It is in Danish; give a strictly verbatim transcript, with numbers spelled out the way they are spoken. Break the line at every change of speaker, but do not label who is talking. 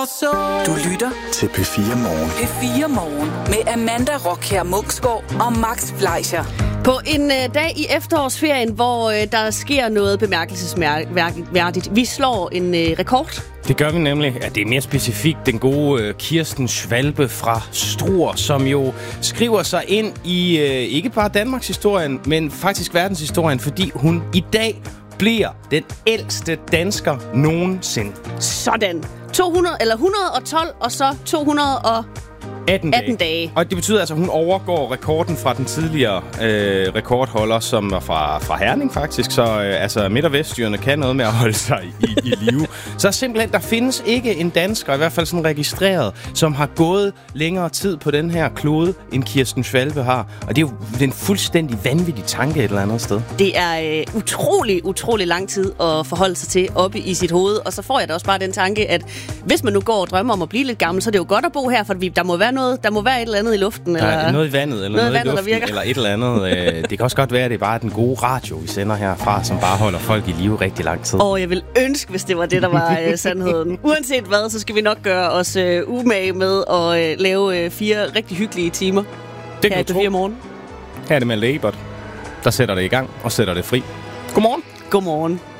så.
Du lytter
til P fire Morgen.
P fire Morgen med Amanda Rockher Muksgaard og Max Fleischer.
På en øh, dag i efterårsferien, hvor øh, der sker noget bemærkelsesværdigt. Vi slår en øh, rekord.
Det gør vi nemlig. Ja, det er mere specifikt den gode øh, Kirsten Schwalbe fra Struer, som jo skriver sig ind i øh, ikke bare Danmarks historien, men faktisk verdenshistorien, fordi hun i dag bliver den ældste dansker nogensinde.
Sådan. to hundrede, eller et hundrede og tolv, og så to hundrede og
atten dage.
atten dage.
Og det betyder altså, at hun overgår rekorden fra den tidligere øh, rekordholder, som var fra, fra Herning faktisk. Så øh, altså, Midt- og Vestjyderne kan noget med at holde sig i, i live. Så simpelthen, der findes ikke en dansker, i hvert fald sådan registreret, som har gået længere tid på den her klode, end Kirsten Schwalbe har. Og det er jo det er en fuldstændig vanvittig tanke et eller andet sted.
Det er øh, utrolig, utrolig lang tid at forholde sig til oppe i sit hoved. Og så får jeg da også bare den tanke, at hvis man nu går og drømmer om at blive lidt gammel, så er det jo godt at bo her, for der må være noget, der må være et eller andet i luften.
Eller
eller
noget i vandet, eller noget, noget i luften, eller et eller andet. Det kan også godt være, at det er bare den gode radio, vi sender herfra, som bare holder folk i live rigtig lang tid.
Og jeg vil ønske, hvis det var det, der var øh, sandheden. Uanset hvad, så skal vi nok gøre os øh, umage med at øh, lave øh, fire rigtig hyggelige timer.
Det
her
kan
i fire morgen.
Her er det med Labert, der sætter det i gang og sætter det fri. Godmorgen.
Godmorgen.